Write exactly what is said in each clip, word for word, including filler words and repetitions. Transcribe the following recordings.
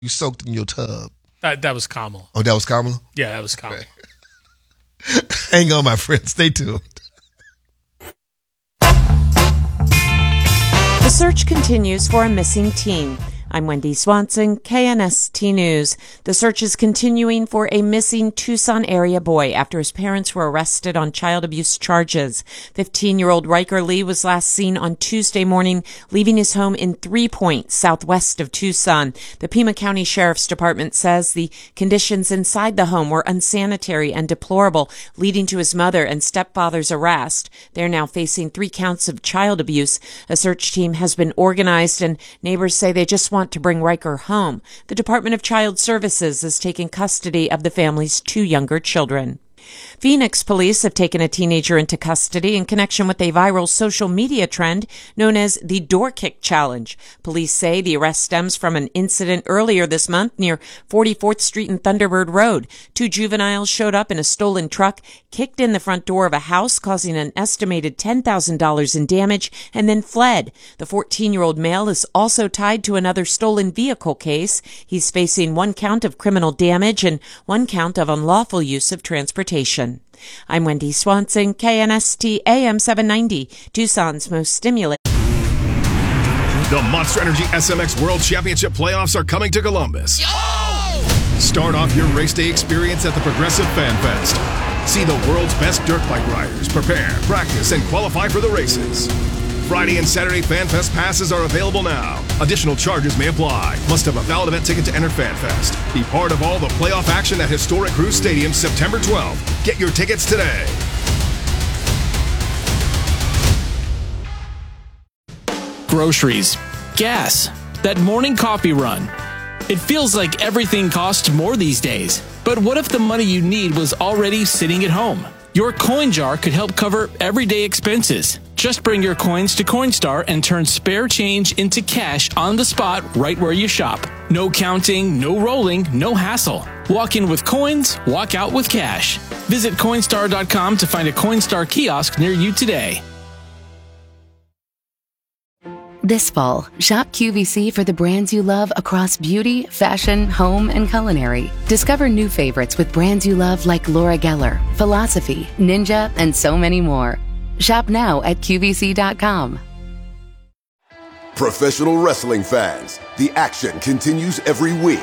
you soaked in your tub? That, that was Kamala. Oh, that was Kamala? Yeah, that was Kamala. Okay. Hang on, my friend. Stay tuned. The search continues for a missing teen. I'm Wendy Swanson, K N S T News. The search is continuing for a missing Tucson area boy after his parents were arrested on child abuse charges. fifteen-year-old Riker Lee was last seen on Tuesday morning leaving his home in Three Point, southwest of Tucson. The Pima County Sheriff's Department says the conditions inside the home were unsanitary and deplorable, leading to his mother and stepfather's arrest. They're now facing three counts of child abuse. A search team has been organized, and neighbors say they just want to bring Riker home. The Department of Child Services is taking custody of the family's two younger children. Phoenix police have taken a teenager into custody in connection with a viral social media trend known as the Door Kick Challenge. Police say the arrest stems from an incident earlier this month near forty-fourth Street and Thunderbird Road. Two juveniles showed up in a stolen truck, kicked in the front door of a house, causing an estimated ten thousand dollars in damage, and then fled. The fourteen-year-old male is also tied to another stolen vehicle case. He's facing one count of criminal damage and one count of unlawful use of transportation. I'm Wendy Swanson, K N S T A M seven ninety, Tucson's most stimulating. The Monster Energy S M X World Championship playoffs are coming to Columbus. Yo! Start off your race day experience at the Progressive Fan Fest. See the world's best dirt bike riders prepare, practice, and qualify for the races. Friday and Saturday Fan Fest passes are available now. Additional charges may apply. Must have a valid event ticket to enter Fan Fest. Be part of all the playoff action at historic Cruz Stadium September twelfth. Get your tickets today. Groceries, gas, that morning coffee run. It feels like everything costs more these days. But what if the money you need was already sitting at home? Your coin jar could help cover everyday expenses. Just bring your coins to Coinstar and turn spare change into cash on the spot right where you shop. No counting, no rolling, no hassle. Walk in with coins, walk out with cash. Visit Coinstar dot com to find a Coinstar kiosk near you today. This fall, shop Q V C for the brands you love across beauty, fashion, home, and culinary. Discover new favorites with brands you love like Laura Geller, Philosophy, Ninja, and so many more. Shop now at Q V C dot com. Professional wrestling fans, the action continues every week.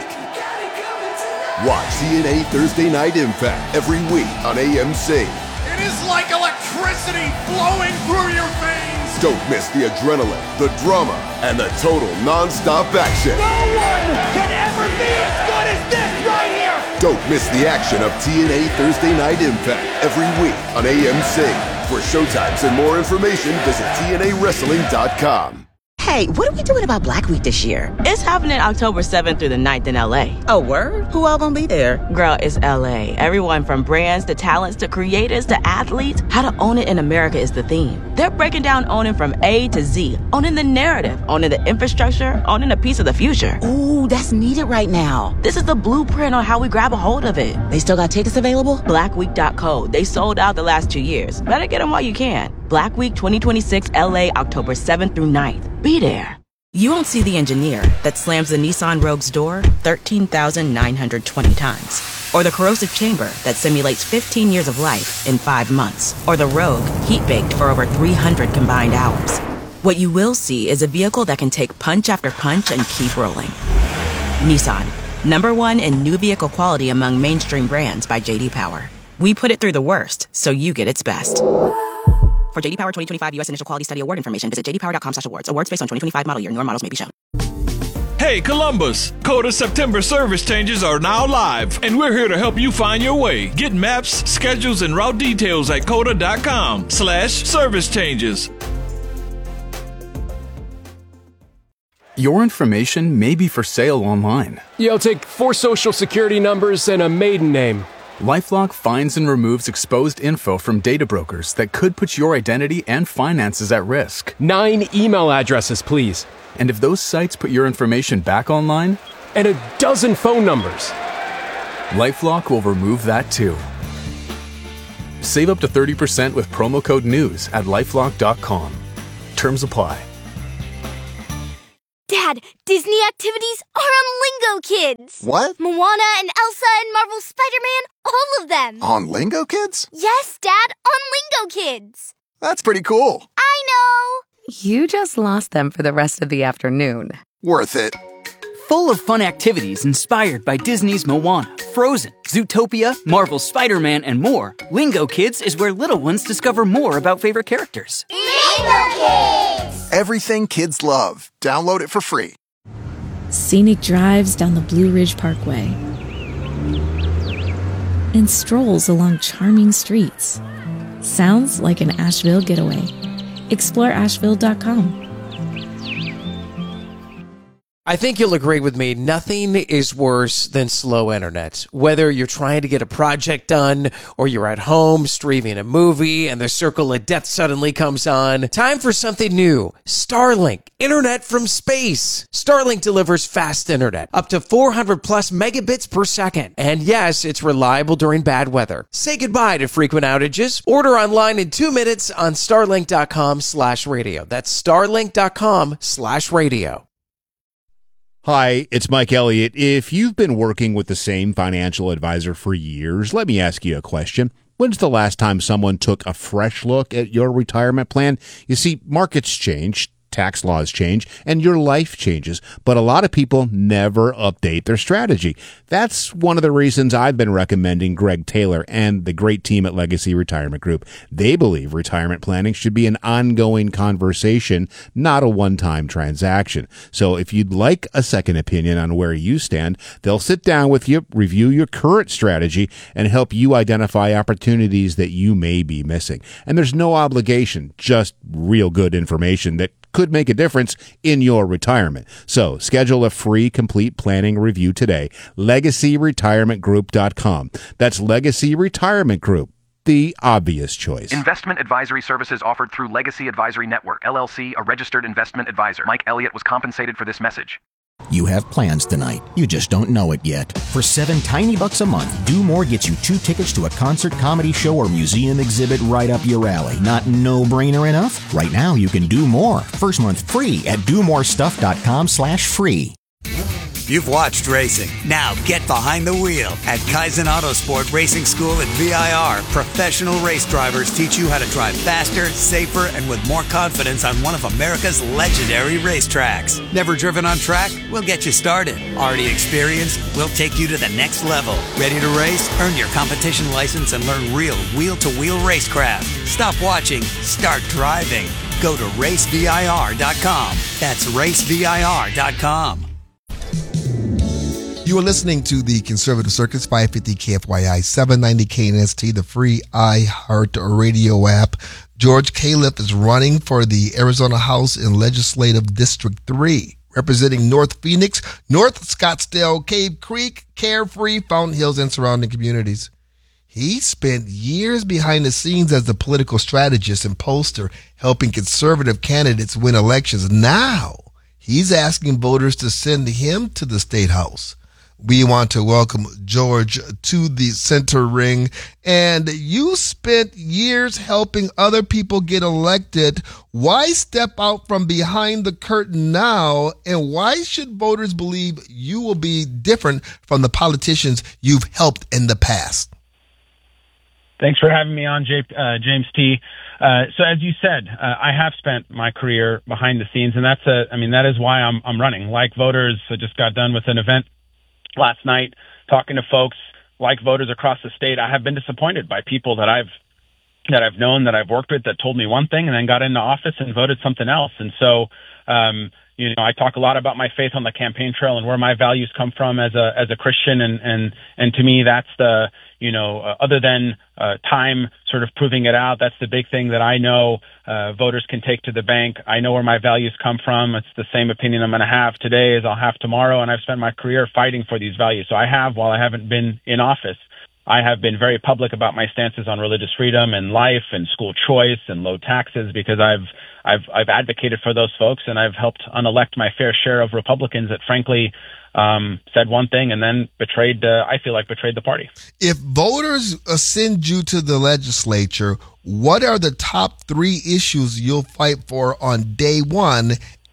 Watch T N A Thursday Night Impact every week on A M C. It is like electricity flowing through your veins. Don't miss the adrenaline, the drama, and the total non-stop action. No one can ever be as good as this right here. Don't miss the action of T N A Thursday Night Impact every week on A M C. For showtimes and more information, visit T N A wrestling dot com. Hey, what are we doing about Black Week this year? It's happening October seventh through the ninth in L A. Oh, word? Who all gonna be there? Girl, it's L A. Everyone from brands to talents to creators to athletes. How to own it in America is the theme. They're breaking down owning from A to Z. Owning the narrative, owning the infrastructure, owning a piece of the future. Ooh, that's needed right now. This is the blueprint on how we grab a hold of it. They still got tickets available? black week dot co. They sold out the last two years. Better get them while you can. Black Week twenty twenty-six L A, October seventh through ninth. Be there. You won't see the engineer that slams the Nissan Rogue's door thirteen thousand nine hundred twenty times. Or the corrosive chamber that simulates fifteen years of life in five months. Or the Rogue heat-baked for over three hundred combined hours. What you will see is a vehicle that can take punch after punch and keep rolling. Nissan, number one in new vehicle quality among mainstream brands by J D Power. We put it through the worst, so you get its best. For J D Power twenty twenty-five U S Initial Quality Study Award information, visit j d power dot com slash awards. Awards based on twenty twenty-five model year. Newer models may be shown. Hey, Columbus! Coda September service changes are now live, and we're here to help you find your way. Get maps, schedules, and route details at coda dot com slash service changes. Your information may be for sale online. Yeah, I'll take four social security numbers and a maiden name. LifeLock finds and removes exposed info from data brokers that could put your identity and finances at risk. Nine email addresses, please. And if those sites put your information back online? And a dozen phone numbers. LifeLock will remove that too. Save up to thirty percent with promo code NEWS at lifelock dot com. Terms apply. Dad, Dad, Disney activities are on Lingo Kids. What? Moana and Elsa and Marvel's Spider-Man, all of them. On Lingo Kids? Yes, Dad, on Lingo Kids. That's pretty cool. I know. You just lost them for the rest of the afternoon. Worth it. Full of fun activities inspired by Disney's Moana, Frozen, Zootopia, Marvel's Spider-Man, and more, Lingo Kids is where little ones discover more about favorite characters. Lingo Kids! Everything kids love. Download it for free. Scenic drives down the Blue Ridge Parkway and strolls along charming streets. Sounds like an Asheville getaway. Explore Asheville dot com. I think you'll agree with me, nothing is worse than slow internet. Whether you're trying to get a project done or you're at home streaming a movie and the circle of death suddenly comes on, time for something new. Starlink, internet from space. Starlink delivers fast internet, up to four hundred plus megabits per second. And yes, it's reliable during bad weather. Say goodbye to frequent outages. Order online in two minutes on starlink.com slash radio. That's starlink.com slash radio. Hi, it's Mike Elliott. If you've been working with the same financial advisor for years, let me ask you a question. When's the last time someone took a fresh look at your retirement plan? You see, markets change, tax laws change, and your life changes, but a lot of people never update their strategy. That's one of the reasons I've been recommending Greg Taylor and the great team at Legacy Retirement Group. They believe retirement planning should be an ongoing conversation, not a one-time transaction. So if you'd like a second opinion on where you stand, they'll sit down with you, review your current strategy, and help you identify opportunities that you may be missing. And there's no obligation, just real good information that could make a difference in your retirement. So schedule a free complete planning review today. legacy retirement group dot com. That's Legacy Retirement Group, the obvious choice. Investment advisory services offered through Legacy Advisory Network, L L C, a registered investment advisor. Mike Elliott was compensated for this message. You have plans tonight. You just don't know it yet. For seven tiny bucks a month, Do More gets you two tickets to a concert, comedy show, or museum exhibit right up your alley. Not no-brainer enough? Right now, you can do more. First month free at do more stuff dot com slash free. You've watched racing. Now get behind the wheel. At Kaizen Autosport Racing School at V I R, professional race drivers teach you how to drive faster, safer, and with more confidence on one of America's legendary racetracks. Never driven on track? We'll get you started. Already experienced? We'll take you to the next level. Ready to race? Earn your competition license and learn real wheel-to-wheel racecraft. Stop watching. Start driving. Go to race V I R dot com. That's race V I R dot com. You are listening to the Conservative Circus, five fifty K F Y I, seven ninety K N S T, the free iHeart Radio app. George Califf is running for the Arizona House in Legislative District three, representing North Phoenix, North Scottsdale, Cave Creek, Carefree, Fountain Hills, and surrounding communities. He spent years behind the scenes as a political strategist and pollster, helping conservative candidates win elections. Now, he's asking voters to send him to the State House. We want to welcome George to the center ring. And you spent years helping other people get elected. Why step out from behind the curtain now? And why should voters believe you will be different from the politicians you've helped in the past? Thanks for having me on, J- uh, James T. Uh, so as you said, uh, I have spent my career behind the scenes, and that's a, I mean, that is why I'm, I'm running. Like voters, I just got done with an event last night talking to folks like voters across the state. I have been disappointed by people that I've that I've known, that I've worked with, that told me one thing and then got into office and voted something else. And so, um, you know, I talk a lot about my faith on the campaign trail and where my values come from as a as a Christian. And and and to me, that's the, you know, uh, other than uh, time sort of proving it out, that's the big thing that I know uh, voters can take to the bank. I know where my values come from. It's the same opinion I'm going to have today as I'll have tomorrow. And I've spent my career fighting for these values. So I have, while I haven't been in office, I have been very public about my stances on religious freedom and life and school choice and low taxes, because I've I've I've advocated for those folks, and I've helped unelect my fair share of Republicans that frankly um, said one thing and then betrayed, uh, I feel like betrayed the party. If voters send you to the legislature, what are the top three issues you'll fight for on day one?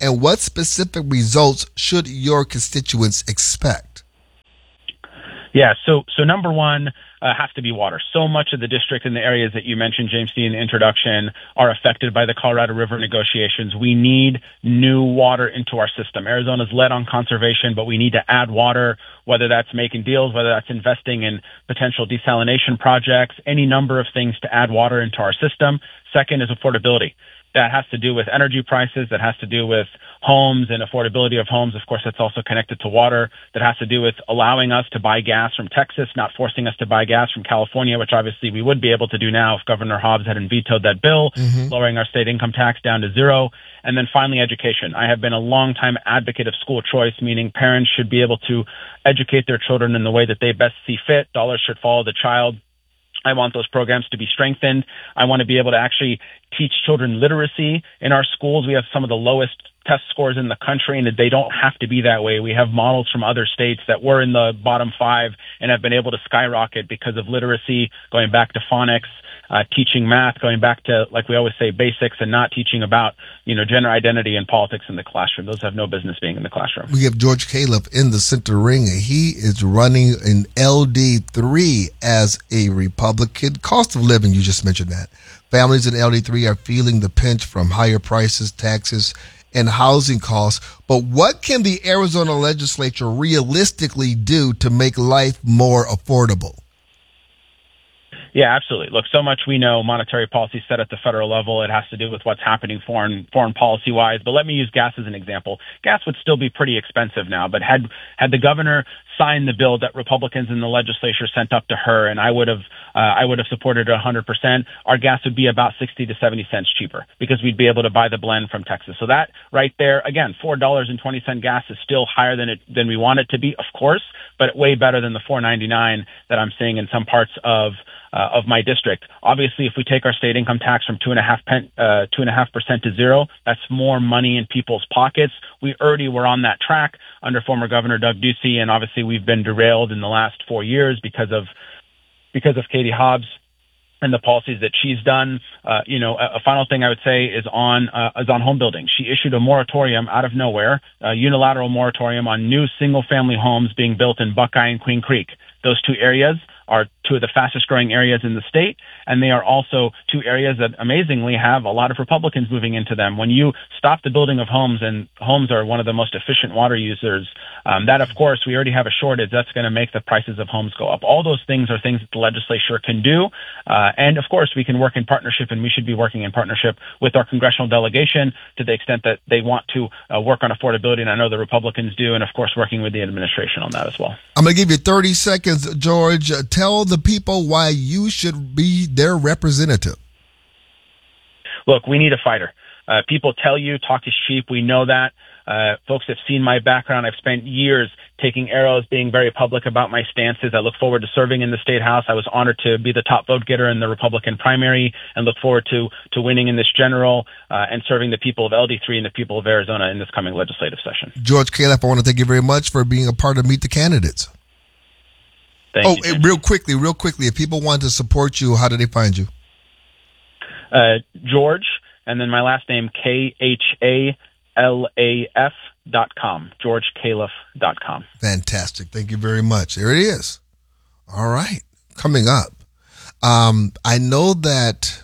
and what specific results should your constituents expect? Yeah, so so number one uh, has to be water. So much of the district and the areas that you mentioned, James T., in the introduction, are affected by the Colorado River negotiations. We need new water into our system. Arizona's led on conservation, but we need to add water, whether that's making deals, whether that's investing in potential desalination projects, any number of things to add water into our system. Second is affordability. That has to do with energy prices. That has to do with homes and affordability of homes. Of course, that's also connected to water. That has to do with allowing us to buy gas from Texas, not forcing us to buy gas from California, which obviously we would be able to do now if Governor Hobbs hadn't vetoed that bill, mm-hmm. lowering our state income tax down to zero. And then finally, education. I have been a longtime advocate of school choice, meaning parents should be able to educate their children in the way that they best see fit. Dollars should follow the child. I want those programs to be strengthened. I want to be able to actually teach children literacy in our schools. We have some of the lowest test scores in the country, and they don't have to be that way. We have models from other states that were in the bottom five and have been able to skyrocket because of literacy, going back to phonics, uh, teaching math, going back to, like we always say, basics, and not teaching about, you know, gender identity and politics in the classroom. Those have no business being in the classroom. We have George Califf in the center ring. He is running in L D three as a Republican. Cost of living, you just mentioned that. Families in L D three are feeling the pinch from higher prices, taxes, and housing costs. But what can the Arizona legislature realistically do to make life more affordable? Yeah, absolutely. Look, so much we know monetary policy set at the federal level. It has to do with what's happening foreign foreign policy wise. But let me use gas as an example. Gas would still be pretty expensive now, but had had the governor signed the bill that Republicans in the legislature sent up to her, and I would have uh, I would have supported it one hundred percent, our gas would be about sixty to seventy cents cheaper because we'd be able to buy the blend from Texas. So that right there, again, four dollars and twenty cents gas is still higher than it than we want it to be, of course, but way better than the four ninety-nine that I'm seeing in some parts of Uh, of my district. Obviously, if we take our state income tax from two and a half pen, uh, two and a half percent to zero, that's more money in people's pockets. We already were on that track under former Governor Doug Ducey, and obviously we've been derailed in the last four years because of because of Katie Hobbs and the policies that she's done. Uh, you know, a, a final thing I would say is on uh, is on home building. She issued a moratorium out of nowhere, a unilateral moratorium on new single-family homes being built in Buckeye and Queen Creek. Those two areas are two of the fastest growing areas in the state, and they are also two areas that amazingly have a lot of Republicans moving into them. When you stop the building of homes, and homes are one of the most efficient water users, um, that of course we already have a shortage. That's going to make the prices of homes go up. All those things are things that the legislature can do, uh, and of course we can work in partnership, and we should be working in partnership with our congressional delegation to the extent that they want to uh, work on affordability, and I know the Republicans do, and of course working with the administration on that as well. I'm going to give you thirty seconds, George. Uh, tell the people why you should be their representative. Look, we need a fighter. Uh, people tell you, talk is cheap. We know that. Uh, folks have seen my background. I've spent years taking arrows, being very public about my stances. I look forward to serving in the state house. I was honored to be the top vote getter in the Republican primary, and look forward to to winning in this general uh, and serving the people of L D three and the people of Arizona in this coming legislative session. George Califf, I want to thank you very much for being a part of Meet the Candidates. Thank oh, you, and real quickly, real quickly, if people want to support you, how do they find you? Uh, George, and then my last name, K H A L A F dot com, george califf dot com. Fantastic. Thank you very much. There it is. All right. Coming up. Um, I know that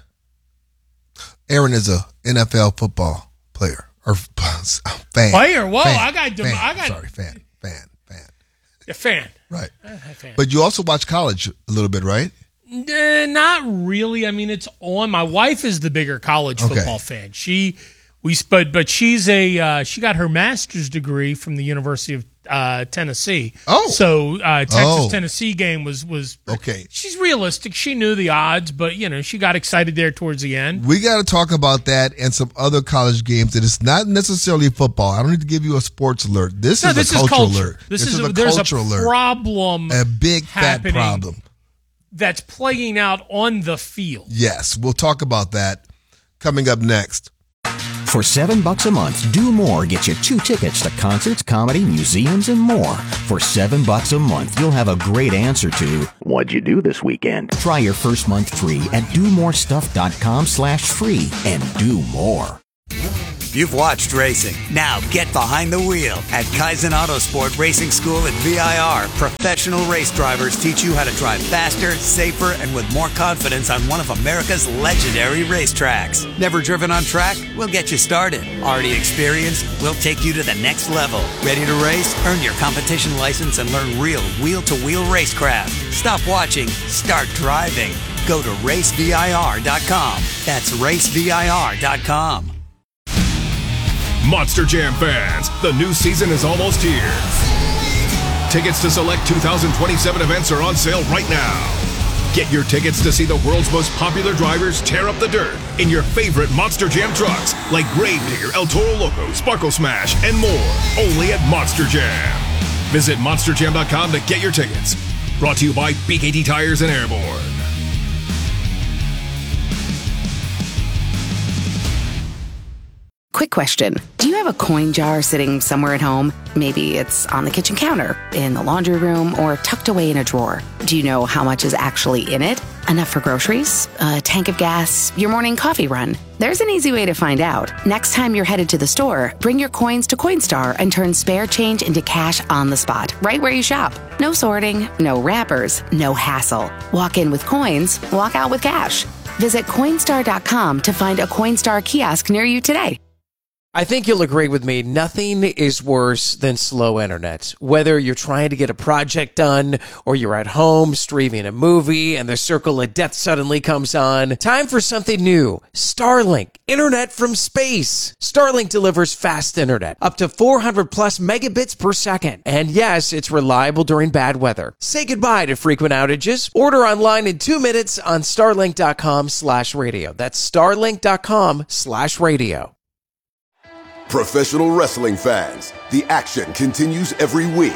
Aaron is a N F L football player or fan. Player? Whoa, fan, I got, fan, I got, sorry, fan, fan, fan. A fan. Right. Uh, fan. But you also watch college a little bit, right? Uh, not really. I mean, it's on. My wife is the bigger college Okay. football fan. She, we, but but she's a uh, she got her master's degree from the University of uh, Tennessee. Oh, so uh, Texas Oh. Tennessee game was was Okay. She's realistic. She knew the odds, but you know she got excited there towards the end. We got to talk about that and some other college games that it's not necessarily football. I don't need to give you a sports alert. This No, is this a is culture culture. alert. This, is, a, a, there's culture a alert. problem, A big fat happening problem. that's playing out on the field. Yes, we'll talk about that coming up next. For seven bucks a month, Do More gets you two tickets to concerts, comedy, museums, and more. For seven bucks a month, you'll have a great answer to what'd you do this weekend? Try your first month free at do more stuff dot com slash free and do more. You've watched racing. Now get behind the wheel. At Kaizen Autosport Racing School at V I R, professional race drivers teach you how to drive faster, safer, and with more confidence on one of America's legendary racetracks. Never driven on track? We'll get you started. Already experienced? We'll take you to the next level. Ready to race? Earn your competition license and learn real wheel-to-wheel racecraft. Stop watching. Start driving. Go to race V I R dot com. That's race V I R dot com. Monster Jam fans, the new season is almost here. Tickets to select two thousand twenty-seven events are on sale right now. Get your tickets to see the world's most popular drivers tear up the dirt in your favorite Monster Jam trucks like Gravedigger, El Toro Loco, Sparkle Smash, and more. Only at Monster Jam. Visit monster jam dot com to get your tickets. Brought to you by B K T Tires and Airborne. Quick question. Do you have a coin jar sitting somewhere at home? Maybe it's on the kitchen counter, in the laundry room, or tucked away in a drawer. Do you know how much is actually in it? Enough for groceries? A tank of gas? Your morning coffee run? There's an easy way to find out. Next time you're headed to the store, bring your coins to Coinstar and turn spare change into cash on the spot, right where you shop. No sorting, no wrappers, no hassle. Walk in with coins, walk out with cash. Visit Coinstar dot com to find a Coinstar kiosk near you today. I think you'll agree with me. Nothing is worse than slow internet. Whether you're trying to get a project done or you're at home streaming a movie and the circle of death suddenly comes on. Time for something new. Starlink. Internet from space. Starlink delivers fast internet. Up to four hundred plus megabits per second. And yes, it's reliable during bad weather. Say goodbye to frequent outages. Order online in two minutes on starlink dot com slash radio. That's starlink dot com slash radio. Professional wrestling fans, the action continues every week.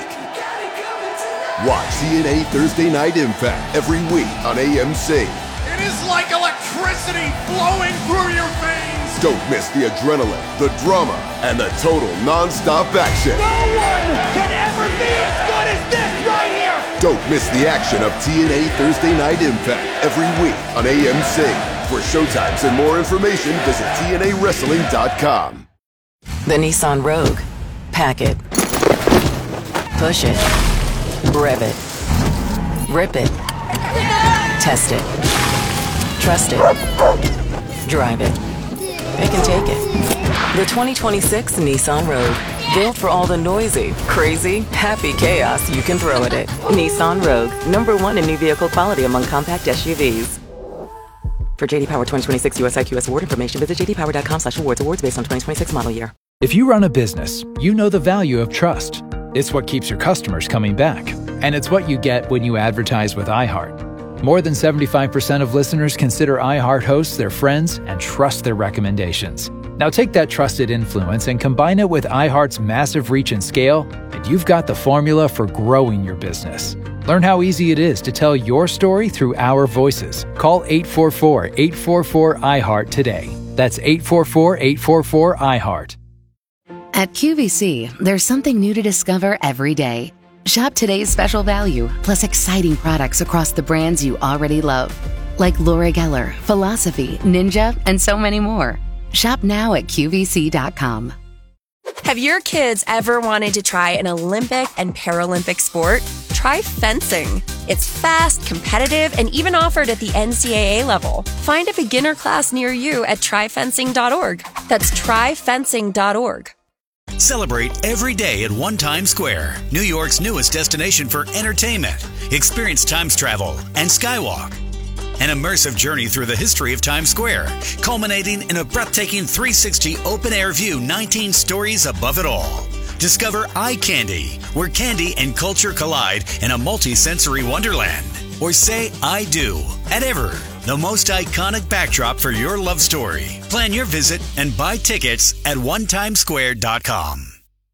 Watch T N A Thursday Night Impact every week on A M C. It is like electricity flowing through your veins. Don't miss the adrenaline, the drama, and the total non-stop action. No one can ever be as good as this right here. Don't miss the action of T N A Thursday Night Impact every week on A M C. For showtimes and more information, visit T N A wrestling dot com. The Nissan Rogue. Pack it. Push it. Rev it. Rip it. Test it. Trust it. Drive it. It can take it. The twenty twenty-six Nissan Rogue. Built for all the noisy, crazy, happy chaos you can throw at it. Nissan Rogue. Number one in new vehicle quality among compact S U Vs. For J D Power twenty twenty-six U S I Q S award information, visit j d power dot com slash awards. Awards based on twenty twenty-six model year. If you run a business, you know the value of trust. It's what keeps your customers coming back. And it's what you get when you advertise with iHeart. More than seventy-five percent of listeners consider iHeart hosts their friends and trust their recommendations. Now take that trusted influence and combine it with iHeart's massive reach and scale, and you've got the formula for growing your business. Learn how easy it is to tell your story through our voices. Call eight four four, eight four four, I heart today. That's eight four four, eight four four, I heart. At Q V C, there's something new to discover every day. Shop today's special value, plus exciting products across the brands you already love. Like Laura Geller, Philosophy, Ninja, and so many more. Shop now at Q V C dot com. Have your kids ever wanted to try an Olympic and Paralympic sport? Try fencing. It's fast, competitive, and even offered at the N C double A level. Find a beginner class near you at try fencing dot org. That's try fencing dot org. Celebrate every day at One Times Square, New York's newest destination for entertainment. Experience Times travel and Skywalk. An immersive journey through the history of Times Square, culminating in a breathtaking three sixty open-air view, nineteen stories above it all. Discover Eye Candy, where candy and culture collide in a multi-sensory wonderland. Or say I do at Ever, the most iconic backdrop for your love story. Plan your visit and buy tickets at one times square dot com.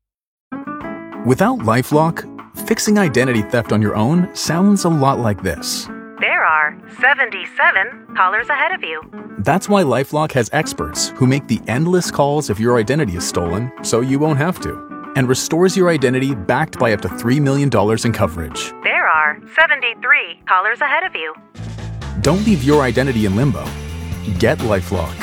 Without LifeLock, fixing identity theft on your own sounds a lot like this. There are seventy-seven callers ahead of you. That's why LifeLock has experts who make the endless calls if your identity is stolen, so you won't have to, and restores your identity backed by up to three million dollars in coverage. There are seventy-three callers ahead of you. Don't leave your identity in limbo. Get LifeLock.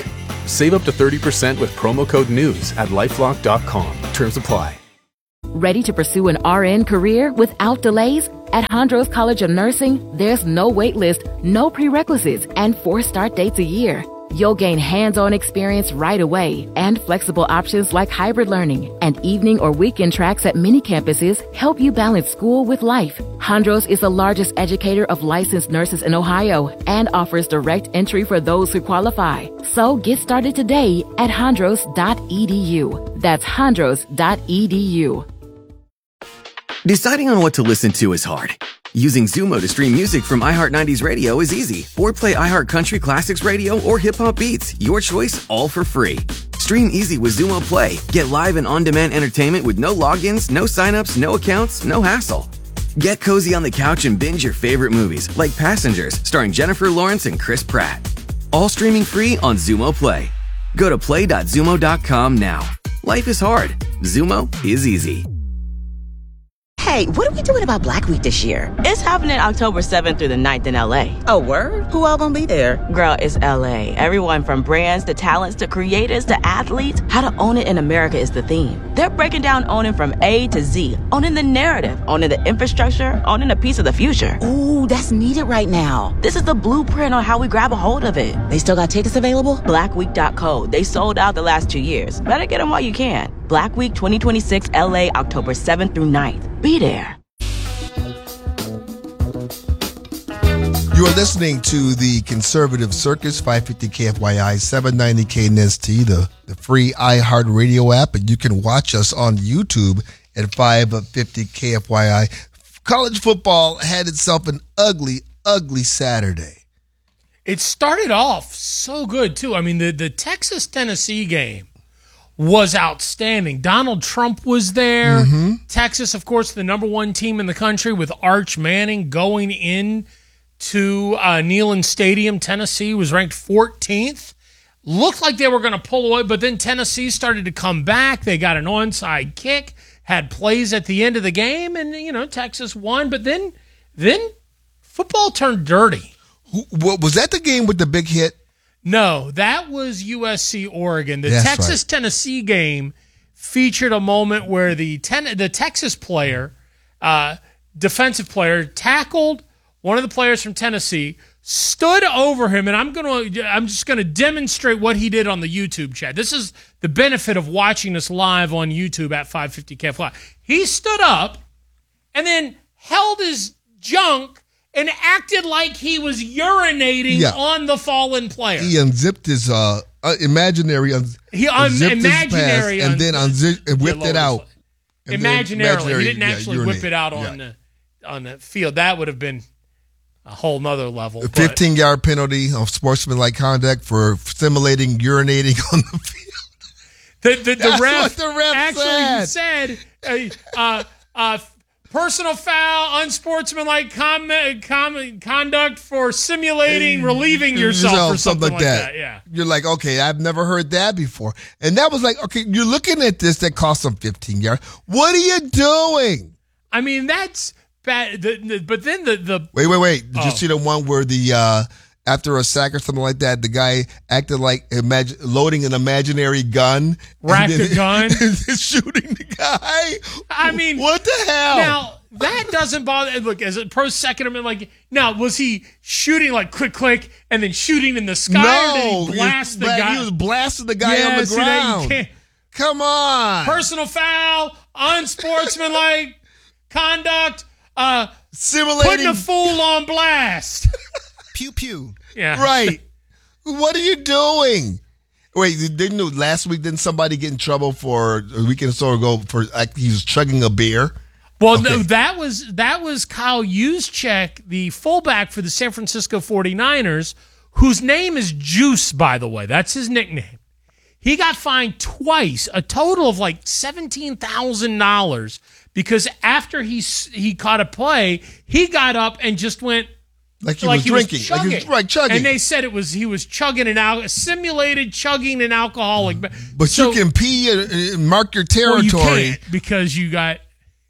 Save up to thirty percent with promo code NEWS at lifelock dot com. Terms apply. Ready to pursue an R N career without delays? At Hondros College of Nursing, there's no wait list, no prerequisites, and four start dates a year. You'll gain hands-on experience right away, and flexible options like hybrid learning and evening or weekend tracks at many campuses help you balance school with life. Hondros is the largest educator of licensed nurses in Ohio and offers direct entry for those who qualify. So get started today at hondros dot e d u. That's hondros dot e d u. Deciding on what to listen to is hard. Using Zumo to stream music from iHeart nineties Radio is easy. Or play iHeart Country Classics Radio or Hip Hop Beats. Your choice, all for free. Stream easy with Zumo Play. Get live and on-demand entertainment with no logins, no signups, no accounts, no hassle. Get cozy on the couch and binge your favorite movies, like Passengers, starring Jennifer Lawrence and Chris Pratt. All streaming free on Zumo Play. Go to play dot zumo dot com now. Life is hard. Zumo is easy. Hey, what are we doing about Black Week this year? It's happening October seventh through the ninth in L A. Oh, word? Who all gonna be there? Girl, it's L A. Everyone from brands to talents to creators to athletes. How to own it in America is the theme. They're breaking down owning from A to Z. Owning the narrative, owning the infrastructure, owning a piece of the future. Ooh, that's needed right now. This is the blueprint on how we grab a hold of it. They still got tickets available? black week dot co. They sold out the last two years. Better get them while you can. Black Week twenty twenty-six L A, October seventh through ninth. Be there. You are listening to the Conservative Circus, five fifty K F Y I, seven ninety K N S T, the, the free iHeart Radio app, and you can watch us on YouTube at five fifty K F Y I. College football had itself an ugly, ugly Saturday. It started off so good, too. I mean, the, the Texas-Tennessee game was outstanding. Donald Trump was there. Mm-hmm. Texas, of course, the number one team in the country with Arch Manning going in to uh, Neyland Stadium. Tennessee was ranked fourteenth. Looked like they were going to pull away, but then Tennessee started to come back. They got an onside kick, had plays at the end of the game, and, you know, Texas won. But then, then football turned dirty. What, was that the game with the big hit? No, that was U S C Oregon. The That's Texas-Tennessee game featured a moment where the ten, the Texas player, uh, defensive player, tackled one of the players from Tennessee, stood over him, and I'm gonna I'm just gonna demonstrate what he did on the YouTube chat. This is the benefit of watching us live on YouTube at five fifty K F Y. He stood up and then held his junk and acted like he was urinating Yeah. on the fallen player. He unzipped his uh, uh, imaginary, un- He un- unzipped his imaginary pants and then un- unzipped and whipped Yeah, it out. And then Imaginarily, imaginary, he didn't yeah, actually urinate. whip it out on Yeah. the on the field. That would have been a whole nother level. A but- fifteen-yard penalty of sportsmanlike conduct for simulating urinating on the field. The, the, the That's ref, what the ref actually said, uh, uh, uh, personal foul, unsportsmanlike com- com- conduct for simulating relieving yourself or something, like that. Yeah. You're like, okay, I've never heard that before. And that was like, okay, you're looking at this that cost them fifteen yards. What are you doing? I mean, that's bad. The, the, but then the, the Wait, wait, wait. Did Oh. you see the one where the uh, after a sack or something like that, the guy acted like imagine loading an imaginary gun, Racked and then- a gun? and shooting the guy? I mean, what the hell? Now that doesn't bother. Look, as a pro second, I'm like, now was he shooting like click click and then shooting in the sky? No, or did he he blast was the bla- guy? he was blasting the guy on the see, that you ground. can't- Come on, Personal foul, unsportsmanlike conduct, uh, simulating putting a fool on blast. Pew pew. Yeah, Right. What are you doing? Wait, didn't you- last week didn't somebody get in trouble for a week or so ago for like he was chugging a beer? Well, Okay. no, that was that was Kyle Juszczyk, the fullback for the San Francisco forty-niners, whose name is Juice, by the way. That's his nickname. He got fined twice, a total of like seventeen thousand dollars, because after he s- he caught a play, he got up and just went Like he was drinking, like he was right, chugging. And they said it was he was chugging an al- simulated chugging an alcoholic. be- But So- you can pee and, and mark your well, you territory, can't because you got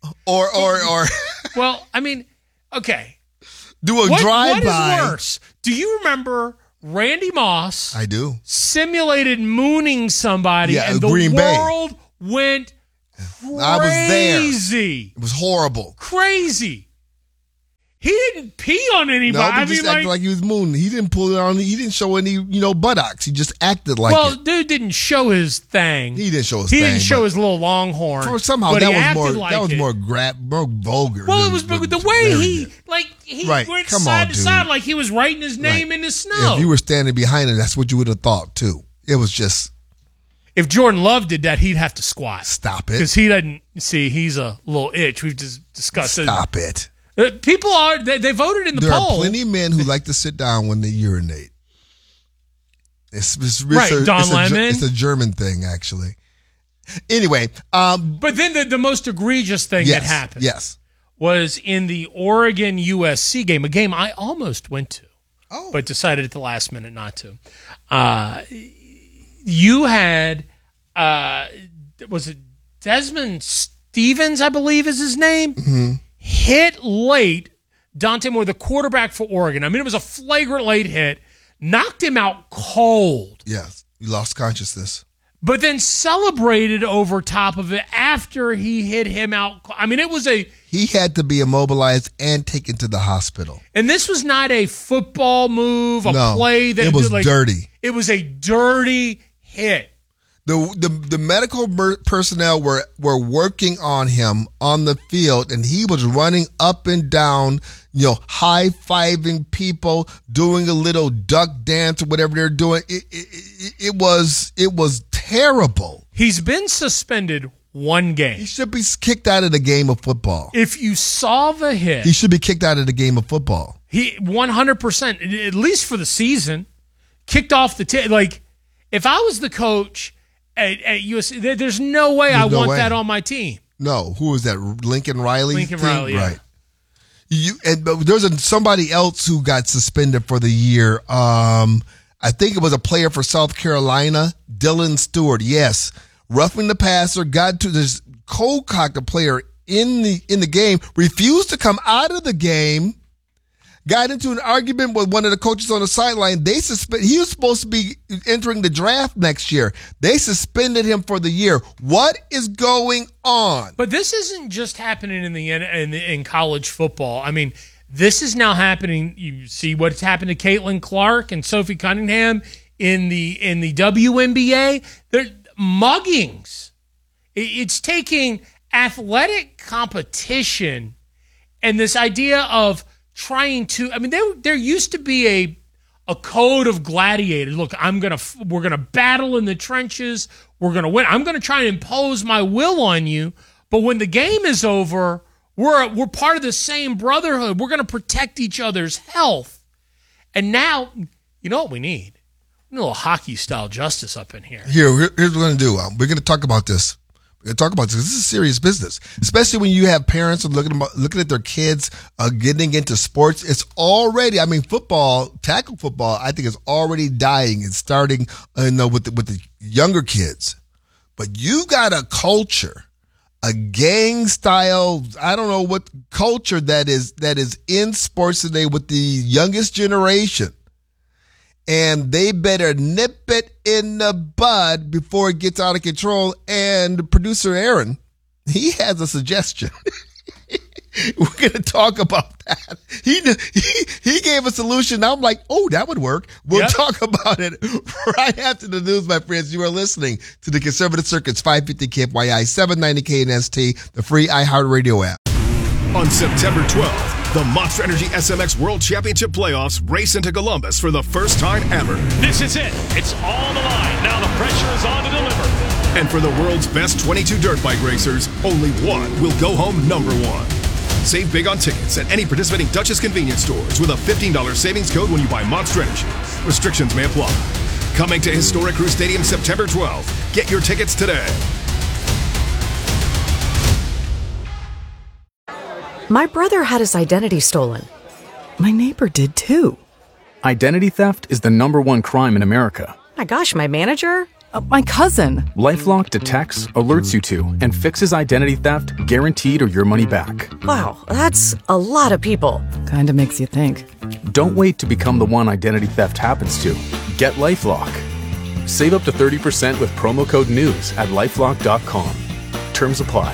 or or or well, I mean, okay. do a What, drive what is by. worse? Do you remember Randy Moss. I do. Simulated mooning somebody, Yeah, and the Green Bay. world went crazy. I was there. It was horrible. Crazy. He didn't pee on anybody. No, he I just mean, acted like, like he was mooning. He didn't pull it on. He didn't show any, you know, buttocks. He just acted like well, it. dude didn't show his thing. He didn't show his He thing. didn't show but his little longhorn. For somehow but that he was acted more. like that was it. more gra- more vulgar. Well, than- it was than the way Larry he, did. like, he Right. went Come side on, to dude. side like he was writing his name Right. in the snow. If you were standing behind him, that's what you would have thought too. It was just. If Jordan Love did that, he'd have to squat. Stop it. Because he doesn't see. He's a little itch. We've just discussed it. Stop it. Uh, People are they, they voted in the There poll. are plenty of men who like to sit down when they urinate. It's, it's, it's Right, a, Don it's a, Ge- Lemon. it's a German thing, actually. Anyway, um, But then the, the most egregious thing yes, that happened yes, was in the Oregon U S C game, a game I almost went to, oh. but decided at the last minute not to. Uh, you had, uh, was it Desmond Stevens, I believe is his name, mm-hmm. hit late Dante Moore, the quarterback for Oregon. I mean, it was a flagrant late hit, knocked him out cold. yes. You lost consciousness. But then celebrated over top of it after he hit him out. I mean, it was a... He had to be immobilized and taken to the hospital. And this was not a football move, a No, play that... it was like, dirty. It was a dirty hit. The, the the medical mer- personnel were, were working on him on the field, and he was running up and down, you know, high-fiving people, doing a little duck dance or whatever they're doing. It, it, it, it was it was terrible. He's been suspended one game. He should be kicked out of the game of football. If you saw the hit... He should be kicked out of the game of football. He one hundred percent, at least for the season, kicked off the... T- like, if I was the coach... At, at U S C, there, there's no way There's I no want way. that on my team. No, who is that? Lincoln Riley? Lincoln thing? Riley, yeah. Right. You and but there's a, somebody else who got suspended for the year. Um, I think it was a player for South Carolina, Dylan Stewart. Yes, roughing the passer, got to this cold-cocked a player in the in the game, refused to come out of the game. Got into an argument with one of the coaches on the sideline. They suspend. He was supposed to be entering the draft next year. They suspended him for the year. What is going on? But this isn't just happening in the in, in college football. I mean, this is now happening. You see what's happened to Caitlin Clark and Sophie Cunningham in the in the W N B A. They're muggings. It's taking athletic competition and this idea of trying to, I mean, there there used to be a a code of gladiators. Look, I'm gonna we're gonna battle in the trenches. We're gonna win. I'm gonna try and impose my will on you. But when the game is over, we're we're part of the same brotherhood. We're gonna protect each other's health. And now, you know what we need? We need a little hockey style justice up in here. Here, here- here's what we're gonna do. Um, we're gonna talk about this. We're gonna talk about this. This is serious business, especially when you have parents looking about, looking at their kids uh, getting into sports. It's already, I mean, football, tackle football, I think is already dying and starting, uh, you know, with the, with the younger kids. But you got a culture, a gang style, I don't know what culture that is that is in sports today with the youngest generation. And they better nip it in the bud before it gets out of control. And producer Aaron, he has a suggestion. We're going to talk about that. He, he he gave a solution. I'm like, oh, that would work. We'll Yep. talk about it right after the news, my friends. You are listening to the Conservative Circuit's five fifty K F Y I, seven ninety K N S T, the free iHeartRadio app. On September twelfth, the Monster Energy S M X World Championship playoffs race into Columbus for the first time ever. This is it. It's all on the line. Now the pressure is on to deliver. And for the world's best twenty-two dirt bike racers, only one will go home number one. Save big on tickets at any participating Duchess convenience stores with a fifteen dollars savings code when you buy Monster Energy. Restrictions may apply. Coming to Historic Crew Stadium September twelfth. Get your tickets today. My brother had his identity stolen. My neighbor did too. Identity theft is the number one crime in America. My gosh, my manager? Uh, my cousin. LifeLock detects, alerts you to, and fixes identity theft guaranteed or your money back. Wow, that's a lot of people. Kinda makes you think. Don't wait to become the one identity theft happens to. Get LifeLock. Save up to thirty percent with promo code NEWS at lifelock dot com. Terms apply.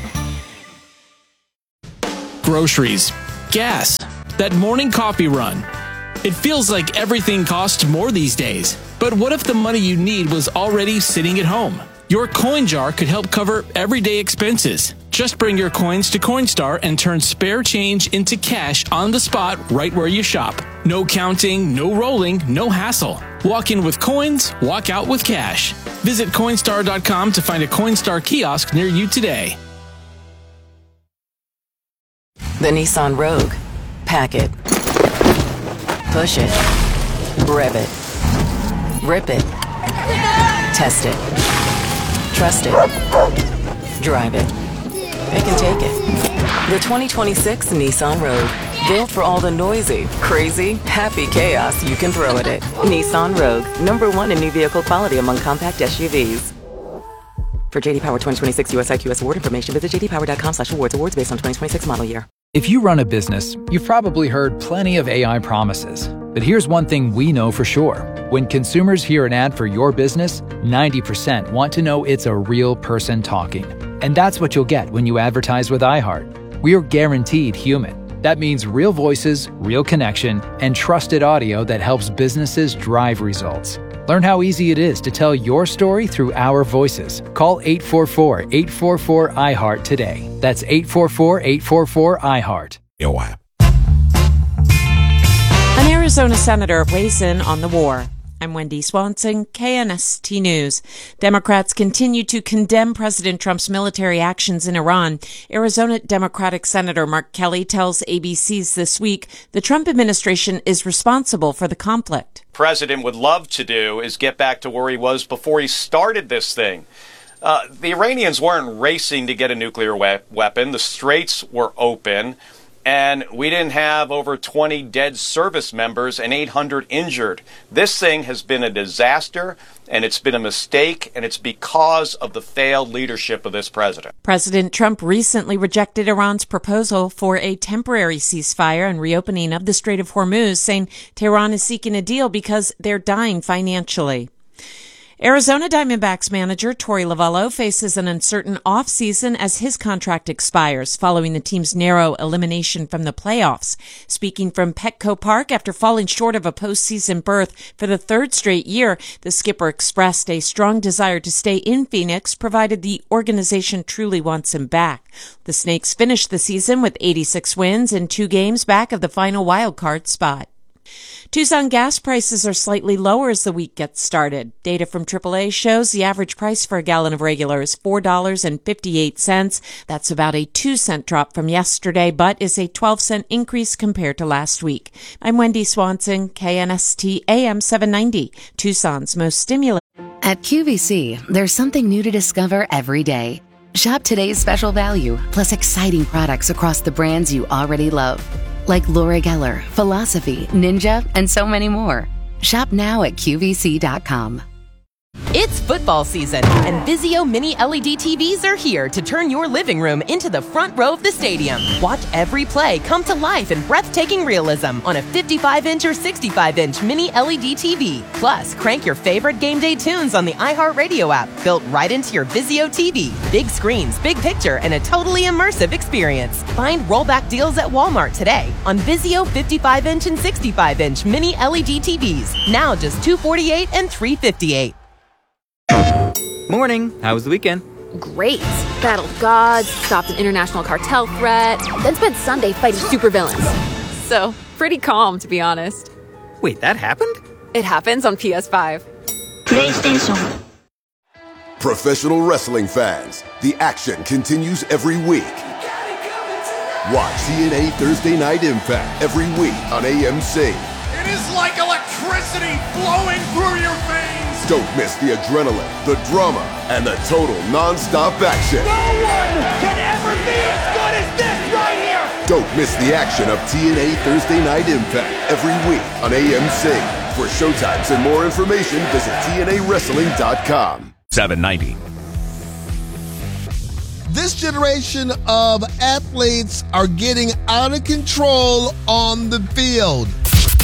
Groceries, gas, that morning coffee run. It feels like everything costs more these days. But what if the money you need was already sitting at home? Your coin jar could help cover everyday expenses. Just bring your coins to Coinstar and turn spare change into cash on the spot right where you shop. No counting, no rolling, no hassle. Walk in with coins, walk out with cash. Visit Coinstar dot com to find a Coinstar kiosk near you today. The Nissan Rogue. Pack it. Push it. Rev it. Rip it. Test it. Trust it. Drive it. It can take it. The twenty twenty-six Nissan Rogue. Built for all the noisy, crazy, happy chaos you can throw at it. Nissan Rogue. Number one in new vehicle quality among compact S U Vs. For J D Power twenty twenty-six U S I Q S award information, visit j d power dot com slash awards. Awards based on twenty twenty-six model year. If you run a business, you've probably heard plenty of A I promises. But here's one thing we know for sure. When consumers hear an ad for your business, ninety percent want to know it's a real person talking. And that's what you'll get when you advertise with iHeart. We are guaranteed human. That means real voices, real connection, and trusted audio that helps businesses drive results. Learn how easy it is to tell your story through our voices. Call eight four four, eight four four, I heart today. That's eight four four, eight four four, I heart. An Arizona senator weighs in on the war. I'm Wendy Swanson, K N S T News. Democrats continue to condemn President Trump's military actions in Iran. Arizona Democratic Senator Mark Kelly tells A B C's This Week the Trump administration is responsible for the conflict. President would love to do is get back to where he was before he started this thing. Uh, the Iranians weren't racing to get a nuclear we- weapon. The straits were open. And we didn't have over twenty dead service members and eight hundred injured. This thing has been a disaster, and it's been a mistake, and it's because of the failed leadership of this president. President Trump recently rejected Iran's proposal for a temporary ceasefire and reopening of the Strait of Hormuz, saying Tehran is seeking a deal because they're dying financially. Arizona Diamondbacks manager Torey Lovullo faces an uncertain offseason as his contract expires following the team's narrow elimination from the playoffs. Speaking from Petco Park after falling short of a postseason berth for the third straight year, the skipper expressed a strong desire to stay in Phoenix, provided the organization truly wants him back. The Snakes finished the season with eighty-six wins and two games back of the final wildcard spot. Tucson gas prices are slightly lower as the week gets started. Data from triple A shows the average price for a gallon of regular is four dollars and fifty-eight cents. That's about a two cent drop from yesterday, but is a twelve cent increase compared to last week. I'm Wendy Swanson, K N S T A M seven ninety, Tucson's most stimulating. At Q V C, there's something new to discover every day. Shop today's special value, plus exciting products across the brands you already love. Like Laura Geller, Philosophy, Ninja, and so many more. Shop now at Q V C dot com. It's football season, and Vizio Mini L E D T Vs are here to turn your living room into the front row of the stadium. Watch every play come to life in breathtaking realism on a fifty-five inch or sixty-five inch Mini L E D T V. Plus, crank your favorite game day tunes on the iHeartRadio app, built right into your Vizio T V. Big screens, big picture, and a totally immersive experience. Find rollback deals at Walmart today on Vizio fifty-five inch and sixty-five inch Mini L E D T Vs. Now just two hundred forty-eight dollars and three hundred fifty-eight dollars. Morning. How was the weekend? Great. Battled gods, stopped an international cartel threat, then spent Sunday fighting supervillains. So, pretty calm, to be honest. Wait, that happened? It happens on P S five. PlayStation. Professional wrestling fans, the action continues every week. Watch T N A Thursday Night Impact every week on A M C. It is like electricity flowing through your veins. Don't miss the adrenaline, the drama, and the total non-stop action. No one can ever be as good as this right here. Don't miss the action of T N A Thursday Night Impact every week on A M C. For showtimes and more information, visit T N A wrestling dot com. seven ninety. This generation of athletes are getting out of control on the field.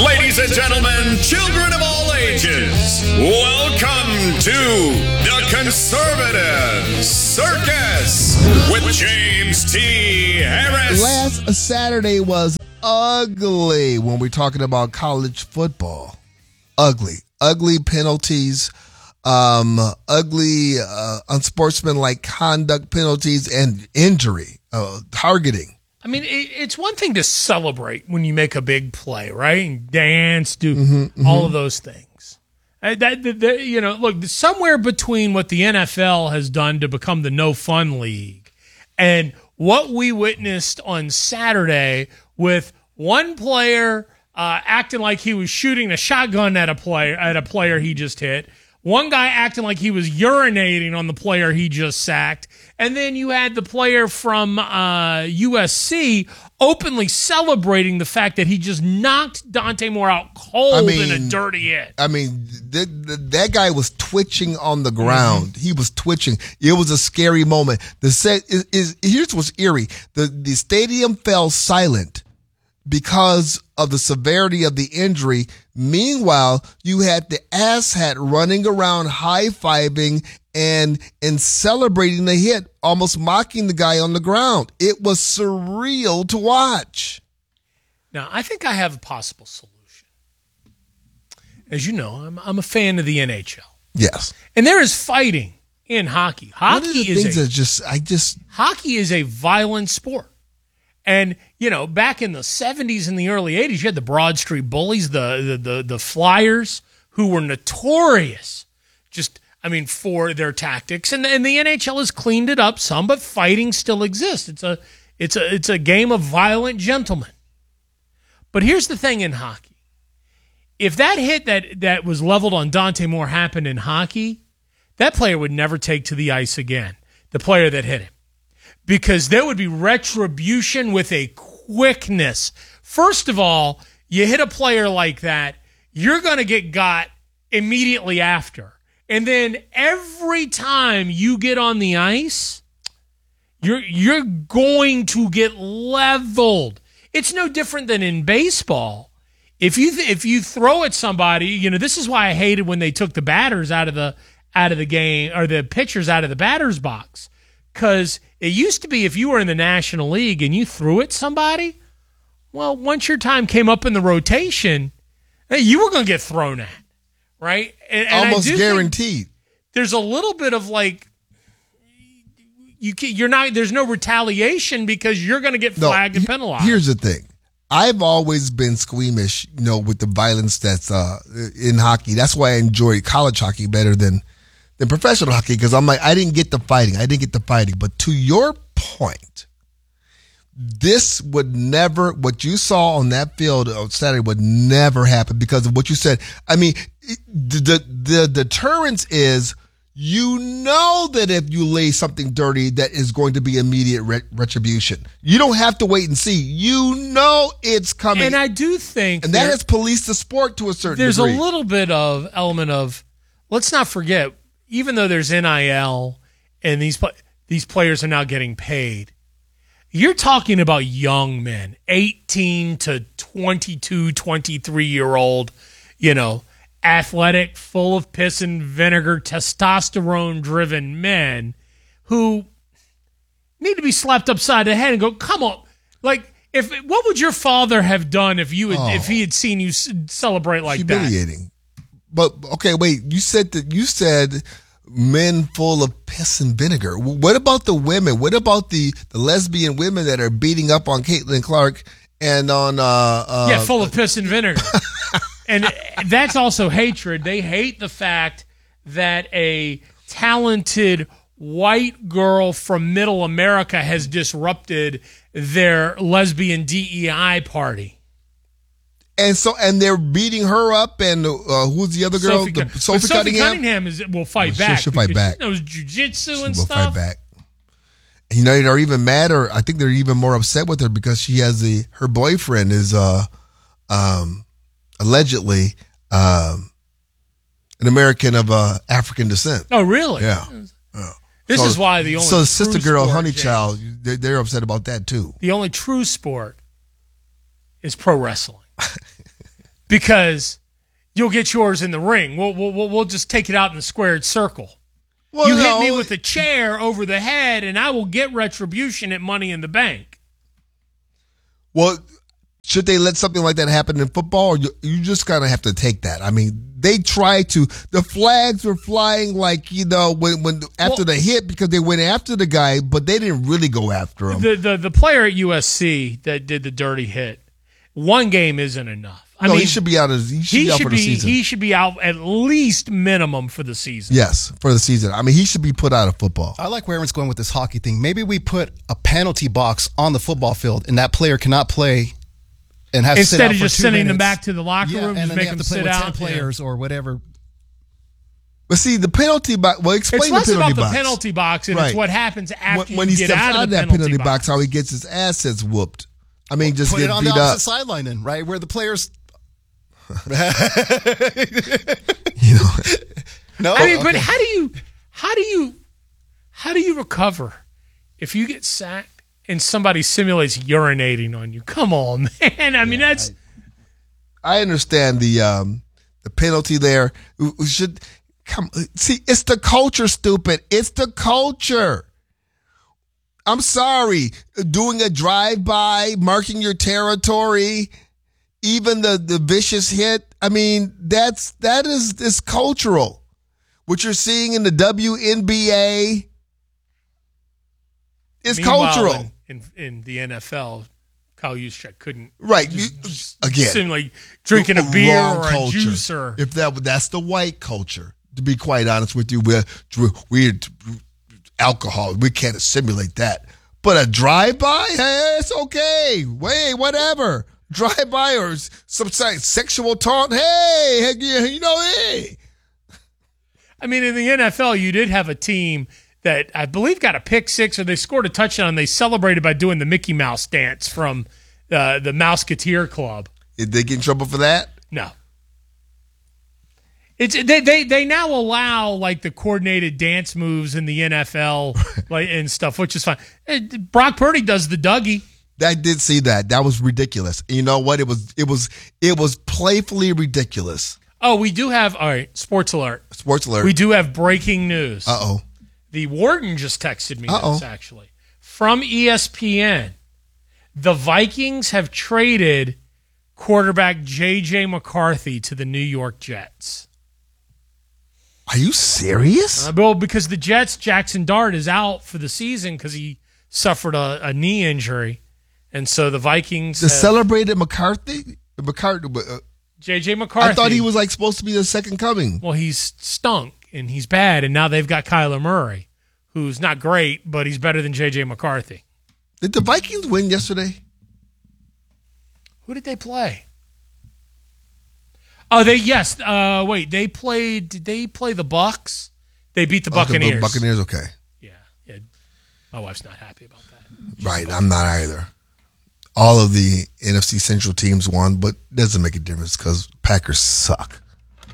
Ladies and gentlemen, children of all ages, welcome to the Conservative Circus with James T. Harris. Last Saturday was ugly when we're talking about college football. Ugly. Ugly penalties, um, ugly, uh, unsportsmanlike conduct penalties, and injury, uh, targeting. I mean, it, it's one thing to celebrate when you make a big play, right? And dance, do Mm-hmm, mm-hmm. all of those things. Uh, that, that, that, you know, look, somewhere between what the N F L has done to become the no fun league and what we witnessed on Saturday with one player uh, acting like he was shooting a shotgun at a player at a player he just hit. One guy acting like he was urinating on the player he just sacked. And then you had the player from uh, U S C openly celebrating the fact that he just knocked Dante Moore out cold I mean, in a dirty hit. I mean, th- th- that guy was twitching on the ground. Mm-hmm. He was twitching. It was a scary moment. The set is, is here's what's eerie. The the stadium fell silent because of the severity of the injury. Meanwhile, you had the asshat running around high-fiving and and celebrating the hit, almost mocking the guy on the ground. It was surreal to watch. Now, I think I have a possible solution. As you know, I'm I'm a fan of the N H L. Yes. And there is fighting in hockey. Hockey One of the is things a, that just I just hockey is a violent sport. And, you know, back in the seventies and the early eighties, you had the Broad Street Bullies, the, the the the Flyers, who were notorious just, I mean, for their tactics. And, and the N H L has cleaned it up some, but fighting still exists. It's a it's a it's a game of violent gentlemen. But here's the thing in hockey. If that hit that, that was leveled on Dante Moore happened in hockey, that player would never take to the ice again, the player that hit him. Because there would be retribution with a quickness. First of all, you hit a player like that, you're going to get got immediately after. And then every time you get on the ice, you're you're going to get leveled. It's no different than in baseball. If you th- if you throw at somebody, you know, this is why I hated when they took the batters out of the out of the game or the pitchers out of the batter's box. Because it used to be if you were in the National League and you threw at somebody, well, once your time came up in the rotation, you were going to get thrown at, right? And, and almost guaranteed. There's a little bit of like, you can, you're not. There's no retaliation because you're going to get flagged no, and penalized. Here's the thing. I've always been squeamish, you know, with the violence that's uh, in hockey. That's why I enjoy college hockey better than than professional hockey, because I'm like, I didn't get the fighting. I didn't get the fighting. But to your point, this would never, what you saw on that field on Saturday would never happen because of what you said. I mean, the, the, the deterrence is, you know that if you lay something dirty, that is going to be immediate re- retribution. You don't have to wait and see. You know it's coming. And I do think and that has policed the sport to a certain there's degree. There's a little bit of element of, let's not forget, even though there's N I L and these these players are now getting paid, you're talking about young men, eighteen to twenty-two, twenty-three-year-old, you know, athletic, full of piss and vinegar, testosterone-driven men who need to be slapped upside the head and go, come on. Like, if what would your father have done if you had, oh, if he had seen you celebrate like that? Humiliating. But, okay, wait, you said that you said men full of piss and vinegar. What about the women? What about the, the lesbian women that are beating up on Caitlin Clark and on... Uh, uh, yeah, full of piss and vinegar. And that's also hatred. They hate the fact that a talented white girl from middle America has disrupted their lesbian D E I party. And so, and they're beating her up, and uh, who's the other girl? Sophie, the, Sophie, Sophie Cunningham? Cunningham is, will fight well, back. She'll fight back. She knows jiu-jitsu she and will stuff. Fight back. And, you know, they're even madder. I think they're even more upset with her because she has the her boyfriend is uh, um, allegedly um, an American of uh, African descent. Oh, really? Yeah. yeah. This so, is why the only so sister girl, sport, honey James, child, they're, they're upset about that too. The only true sport is pro wrestling. because you'll get yours in the ring. We'll we'll we'll just take it out in the squared circle. Well, you no. hit me with a chair over the head, and I will get retribution at Money in the Bank. Well, should they let something like that happen in football, or you, you just kind of have to take that? I mean, they tried to. The flags were flying like, you know, when when after Well, the hit because they went after the guy, but they didn't really go after him. The the the player at U S C that did the dirty hit, one game isn't enough. I no, mean, he should be out of. He should he be out should for the be season. he should be out at least minimum for the season. Yes, for the season. I mean, he should be put out of football. I like where Aaron's going with this hockey thing. Maybe we put a penalty box on the football field, and that player cannot play and have to sit Instead out of for just two sending them minutes. back to the locker Yeah, room, and just then make they have them to play sit with out. ten players or whatever. But see, the penalty box. Well, explain It's the less penalty about box. the penalty box, and Right. it's what happens after when, when you he get steps out out of the that penalty, penalty box. box, how he gets his assets whooped. I mean, just Put get it on beat the up. opposite sideline then, right? Where the players... You know. No, I mean, okay. but how do you, how do you, how do you recover if you get sacked and somebody simulates urinating on you? Come on, man. I mean, Yeah, that's. I understand the um, the penalty there. We we should come see. It's the culture, stupid. It's the culture. I'm sorry. Doing a drive-by, marking your territory, even the, the vicious hit. I mean, that's that is is cultural. What you're seeing in the W N B A is Meanwhile, cultural. In, in, in the N F L, Kyle Juszczyk couldn't. Right. You, again. Seem like drinking a the beer wrong or a culture. juice or. If that that's the white culture. To be quite honest with you, we're we're alcohol. We can't assimilate that. But a drive-by, hey, it's okay. Wait, whatever. Drive-by or some sort of sexual taunt. Hey, you know, hey. I mean, in the N F L, you did have a team that I believe got a pick six or they scored a touchdown and they celebrated by doing the Mickey Mouse dance from uh, the Mouseketeer Club. Did they get in trouble for that? No. It's they, they they now allow like the coordinated dance moves in the N F L like and stuff, which is fine. And Brock Purdy does the Dougie. I did see that. That was ridiculous. And you know what? It was it was it was playfully ridiculous. Oh, we do have all right. Sports alert. Sports alert. We do have breaking news. Uh oh. The warden just texted me Uh-oh. this actually from E S P N. The Vikings have traded quarterback J J McCarthy to the New York Jets. Are you serious? Uh, well, because the Jets, Jackson Dart is out for the season because he suffered a, a knee injury, and so the Vikings. The have, celebrated McCarthy. McCarthy. Uh, J J McCarthy. I thought he was like supposed to be the second coming. Well, he's stunk and he's bad, and now they've got Kyler Murray, who's not great, but he's better than J J McCarthy. Did the Vikings win yesterday? Who did they play? Oh, they yes. Uh, wait, they played. Did they play the Bucks? They beat the Oh, the Buccaneers. Buccaneers, okay. Yeah, yeah. My wife's not happy about that. Right, I'm not either. All of the N F C Central teams won, but it doesn't make a difference because Packers suck.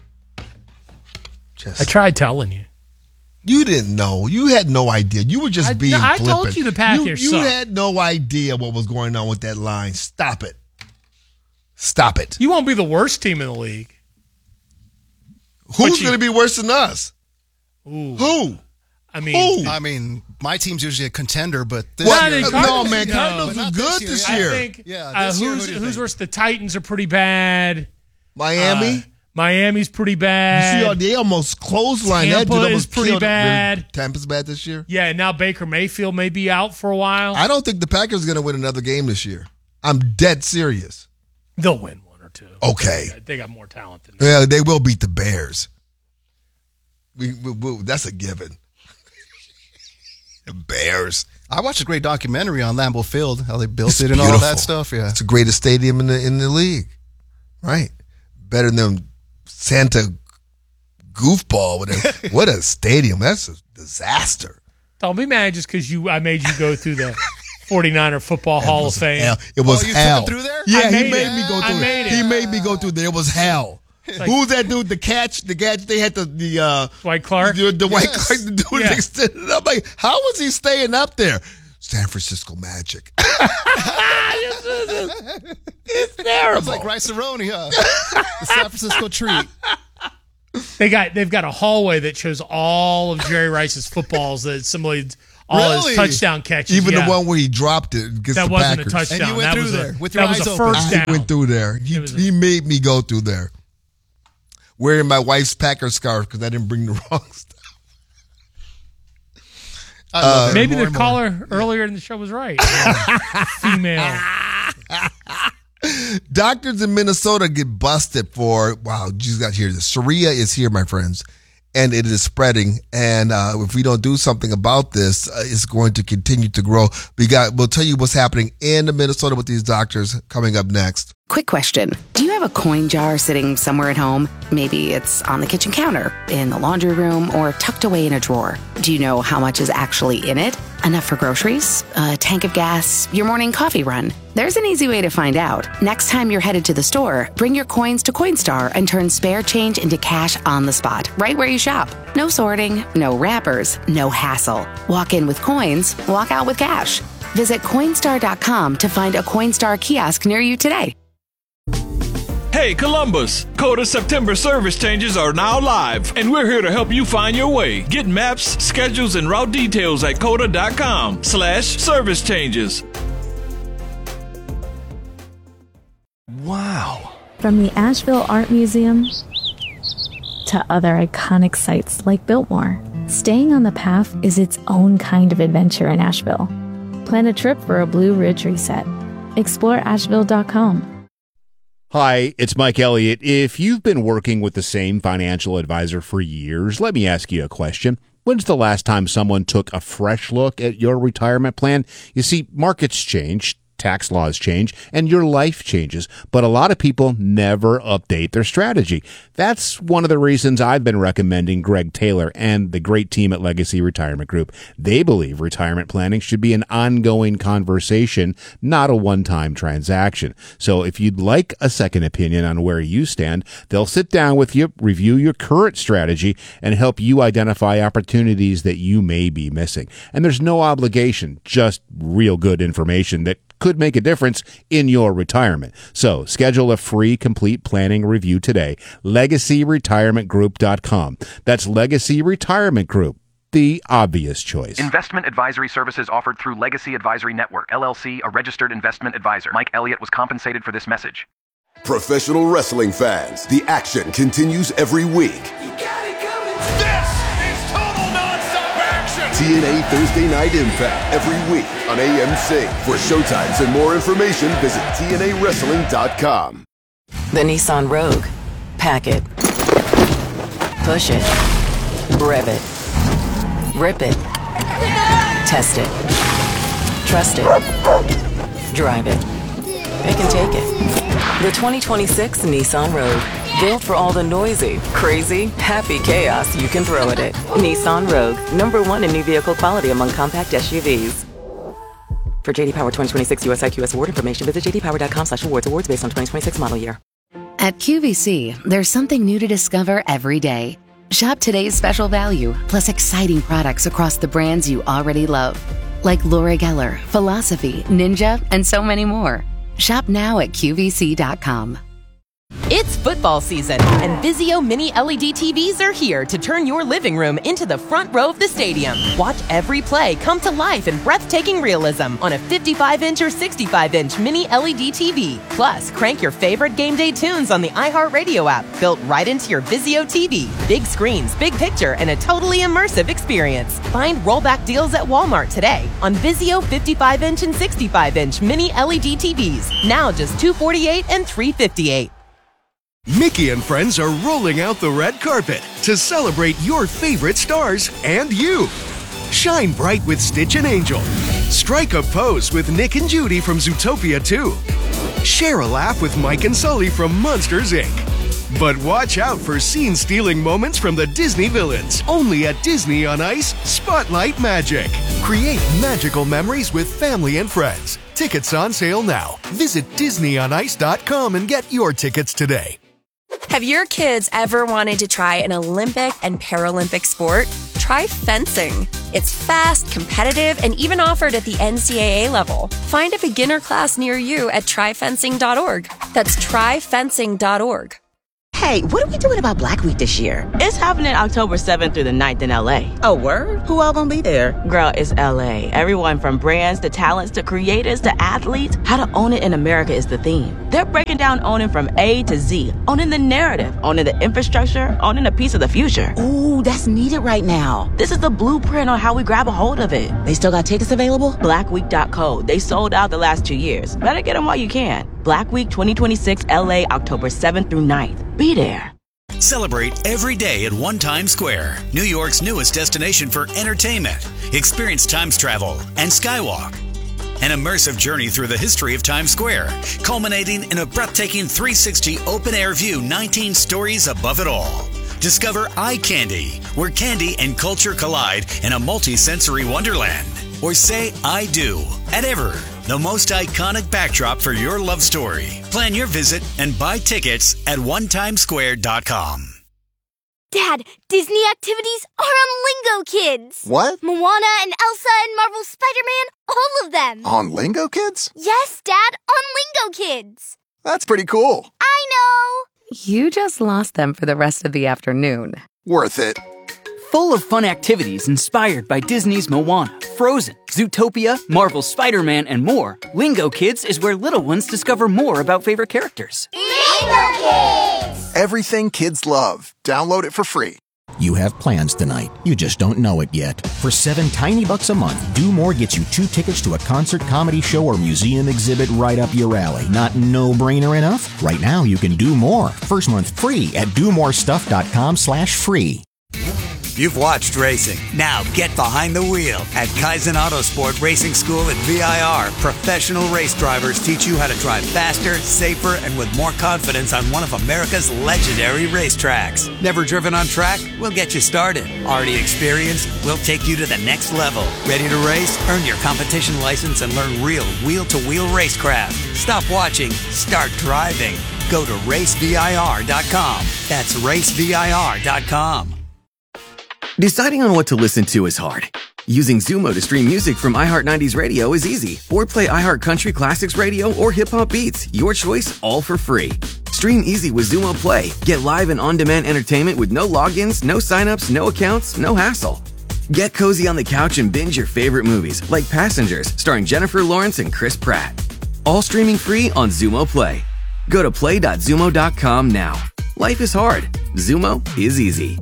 Just, I tried telling you. You didn't know. You had no idea. You were just I- being no, I flippant. told you the Packers You, you suck. had no idea what was going on with that line. Stop it. Stop it. You won't be the worst team in the league. Who's you- going to be worse than us? Ooh. Who? I mean, Who? I mean, my team's usually a contender, but this Well, year, no, Cardinals- man, no, Cardinals but are not good this this year. year. I think Yeah, uh, this year, who's who do you who's think? worse? The Titans are pretty bad. Miami? Uh, Miami's pretty you bad. see, how they almost clothesline that Tampa dude. is Almost pretty killed- bad. Tampa's bad this year. Yeah, and now Baker Mayfield may be out for a while. I don't think the Packers are going to win another game this year. I'm dead serious. They'll win one or two. Okay. They got, they got more talent than that. Yeah, they will beat the Bears. We, we, we that's a given. The Bears. I watched a great documentary on Lambeau Field, how they built It's it and all beautiful. that stuff. Yeah, It's the greatest stadium in the in the league. Right. Better than Santa Goofball. Whatever. What a stadium. That's a disaster. Don't be mad just because you I made you go through the forty-niner Football Hall of Fame. Hell. It was Oh, you took hell. it through there? Yeah, I he made made it. me go I through made it. it. He made me go through there. It was hell. like- Who's that dude? The catch? The catch? They had the the uh, Dwight Clark? The, the White Yes. Clark. The dude Yeah. extended up. Like, how was he staying up there? San Francisco Magic. It's terrible. It's like Rice-A-Roni, huh? The San Francisco treat. They got they've got a hallway that shows all of Jerry Rice's footballs that somebody all Really? his touchdown catches. Even yeah. the one where he dropped it against That the wasn't Packers. a touchdown. And you went that through was there a, with your that was eyes a open. first I down. went through there. He, It was a- he made me go through there. Wearing my wife's Packer scarf because I didn't bring the wrong stuff. I love it Maybe more the and more. caller earlier in the show was right. Yeah. Female. Doctors in Minnesota get busted for, wow, you got to hear this. Sharia is here, my friends, and it is spreading. And uh, if we don't do something about this, uh, it's going to continue to grow. We got, we'll tell you what's happening in Minnesota with these doctors coming up next. Quick question. Do you have a coin jar sitting somewhere at home? Maybe it's on the kitchen counter, in the laundry room, or tucked away in a drawer. Do you know how much is actually in it? Enough for groceries? A tank of gas? Your morning coffee run? There's an easy way to find out. Next time you're headed to the store, bring your coins to Coinstar and turn spare change into cash on the spot, right where you shop. No sorting, no wrappers, no hassle. Walk in with coins, walk out with cash. Visit Coinstar dot com to find a Coinstar kiosk near you today. Hey Columbus, Coda September service changes are now live, and we're here to help you find your way. Get maps, schedules, and route details at coda dot com slash service changes. Wow. From the Asheville Art Museum to other iconic sites like Biltmore, staying on the path is its own kind of adventure in Asheville. Plan a trip for a Blue Ridge reset. explore asheville dot com. Hi, it's Mike Elliott. If you've been working with the same financial advisor for years, let me ask you a question. When's the last time someone took a fresh look at your retirement plan? You see, markets change, tax laws change, and your life changes, but a lot of people never update their strategy. That's one of the reasons I've been recommending Greg Taylor and the great team at Legacy Retirement Group. They believe retirement planning should be an ongoing conversation, not a one-time transaction. So if you'd like a second opinion on where you stand, they'll sit down with you, review your current strategy, and help you identify opportunities that you may be missing. And there's no obligation, just real good information that could make a difference in your retirement. So schedule a free complete planning review today. legacy retirement group dot com. That's Legacy Retirement Group, the obvious choice. Investment advisory services offered through Legacy Advisory Network, L L C, a registered investment advisor. Mike Elliott was compensated for this message. Professional wrestling fans, the action continues every week. This is total nonstop action. T N A Thursday Night Impact every week on A M C. For showtimes and more information, visit T N A wrestling dot com. The Nissan Rogue. Pack it. Push it. Rev it. Rip it. Test it. Trust it. Drive it. It can take it. The twenty twenty-six Nissan Rogue. Built for all the noisy, crazy, happy chaos you can throw at it. Nissan Rogue. Number one in new vehicle quality among compact S U Vs. For J D Power twenty twenty-six U S I Q S award information, visit j d power dot com slash awards. Awards based on twenty twenty-six model year. At Q V C, there's something new to discover every day. Shop today's special value, plus exciting products across the brands you already love, like Laura Geller, Philosophy, Ninja, and so many more. Shop now at Q V C dot com. It's football season, and Vizio Mini L E D T Vs are here to turn your living room into the front row of the stadium. Watch every play come to life in breathtaking realism on a fifty-five inch or sixty-five inch Mini L E D T V. Plus, crank your favorite game day tunes on the iHeartRadio app, built right into your Vizio T V. Big screens, big picture, and a totally immersive experience. Find rollback deals at Walmart today on Vizio fifty-five inch and sixty-five inch Mini L E D T Vs. Now just two hundred forty-eight dollars and three hundred fifty-eight dollars. Mickey and friends are rolling out the red carpet to celebrate your favorite stars and you. Shine bright with Stitch and Angel. Strike a pose with Nick and Judy from Zootopia two. Share a laugh with Mike and Sully from Monsters, Incorporated. But watch out for scene-stealing moments from the Disney villains. Only at Disney on Ice, Spotlight Magic. Create magical memories with family and friends. Tickets on sale now. Visit disney on ice dot com and get your tickets today. Have your kids ever wanted to try an Olympic and Paralympic sport? try fencing. It's fast, competitive, and even offered at the N C double A level. Find a beginner class near you at try fencing dot org. That's try fencing dot org. Hey, what are we doing about Black Week this year? It's happening October seventh through the ninth in L A. Oh, word? Who all gonna be there? Girl, it's L A. Everyone from brands to talents to creators to athletes. How to own it in America is the theme. They're breaking down owning from A to Z. Owning the narrative, owning the infrastructure, owning a piece of the future. Ooh, that's needed right now. This is the blueprint on how we grab a hold of it. They still got tickets available? black week dot co. They sold out the last two years. Better get them while you can. Black Week twenty twenty-six L A, October seventh through ninth. Be there. Celebrate every day at One Times Square, New York's newest destination for entertainment. Experience Times travel and Skywalk. An immersive journey through the history of Times Square, culminating in a breathtaking three sixty open-air view, nineteen stories above it all. Discover Eye Candy, where candy and culture collide in a multi-sensory wonderland. Or say I do at Ever, the most iconic backdrop for your love story. Plan your visit and buy tickets at one times square dot com. Dad, Disney activities are on Lingo Kids. What? Moana and Elsa and Marvel Spider-Man, all of them. On Lingo Kids? Yes, Dad, on Lingo Kids. That's pretty cool. I know. You just lost them for the rest of the afternoon. Worth it. Full of fun activities inspired by Disney's Moana, Frozen, Zootopia, Marvel's Spider-Man, and more, Lingo Kids is where little ones discover more about favorite characters. Lingo Kids! Everything kids love. Download it for free. You have plans tonight. You just don't know it yet. For seven tiny bucks a month, Do More gets you two tickets to a concert, comedy show, or museum exhibit right up your alley. Not no-brainer enough? Right now, you can do more. First month free at do more stuff dot com slash free. You've watched racing. Now get behind the wheel. At Kaizen Autosport Racing School at V I R, professional race drivers teach you how to drive faster, safer, and with more confidence on one of America's legendary racetracks. Never driven on track? We'll get you started. Already experienced? We'll take you to the next level. Ready to race? Earn your competition license and learn real wheel-to-wheel racecraft. Stop watching. Start driving. Go to race V I R dot com. That's race V I R dot com. Deciding on what to listen to is hard. Using Zumo to stream music from iHeart nineties Radio is easy. Or play iHeart Country Classics Radio or Hip Hop Beats. Your choice, all for free. Stream easy with Zumo Play. Get live and on-demand entertainment with no logins, no signups, no accounts, no hassle. Get cozy on the couch and binge your favorite movies, like Passengers, starring Jennifer Lawrence and Chris Pratt. All streaming free on Zumo Play. Go to play dot zumo dot com now. Life is hard. Zumo is easy.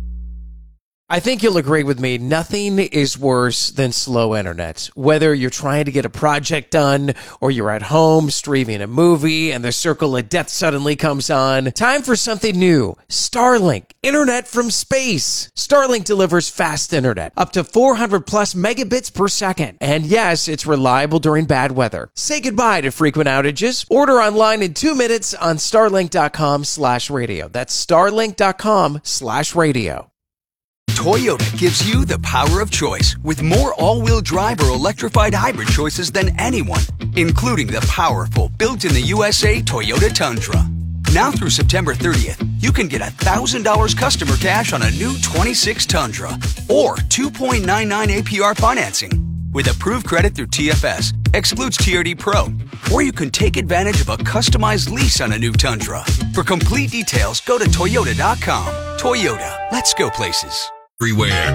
I think you'll agree with me, nothing is worse than slow internet. Whether you're trying to get a project done or you're at home streaming a movie and the circle of death suddenly comes on, time for something new. Starlink, internet from space. Starlink delivers fast internet, up to four hundred plus megabits per second. And yes, it's reliable during bad weather. Say goodbye to frequent outages. Order online in two minutes on starlink dot com slash radio. That's starlink dot com slash radio. Toyota gives you the power of choice with more all-wheel drive or electrified hybrid choices than anyone, including the powerful built-in-the-U S A Toyota Tundra. Now through September thirtieth, you can get one thousand dollars customer cash on a new twenty-six Tundra or two point nine nine A P R financing with approved credit through T F S, excludes T R D Pro, or you can take advantage of a customized lease on a new Tundra. For complete details, go to toyota dot com. Toyota, let's go places. Everywhere.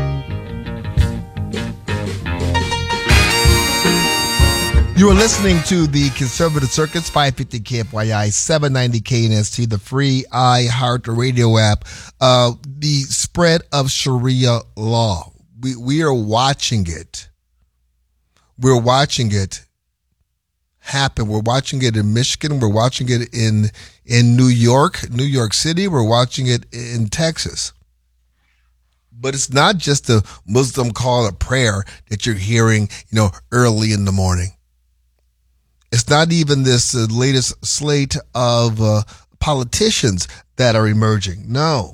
You are listening to the Conservative Circuits, five fifty K F Y I, seven ninety K N S T, the free iHeart Radio app. Uh, the spread of Sharia law. We we are watching it. We're watching it happen. We're watching it in Michigan. We're watching it in in New York, New York City. We're watching it in Texas. But it's not just the Muslim call to prayer that you're hearing, you know, early in the morning. It's not even this uh, latest slate of uh, politicians that are emerging. No.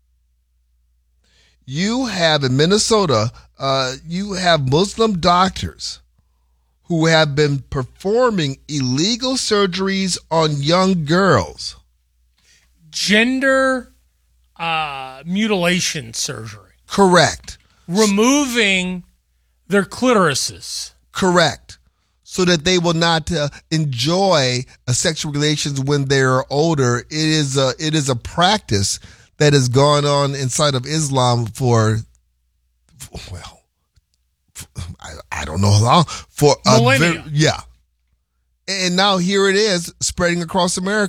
You have in Minnesota, uh, you have Muslim doctors who have been performing illegal surgeries on young girls. Gender uh, mutilation surgery. Correct. removing their clitorises. Correct. So that they will not uh, enjoy uh, sexual relations when they're older. It is a, it is a practice that has gone on inside of Islam for, well, I, I don't know how long. For a millennia. very, yeah. And now here it is spreading across America.